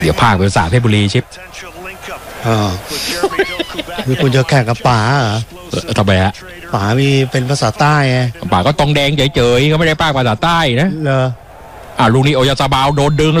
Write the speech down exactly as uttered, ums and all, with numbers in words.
เดี๋ยวภาคเป็นภาษาเพชรบุรีชิปอ่าคือคุณจะแข่งกับป๋าเหรอทำไมฮะป๋ามีเป็นภาษาใต้ไงป๋าก็ตองแดงเฉยๆก็ไม่ได้ภาคภาษาใต้นะเหรออ่าลูกนี้โอยาซาบาวโดนดึง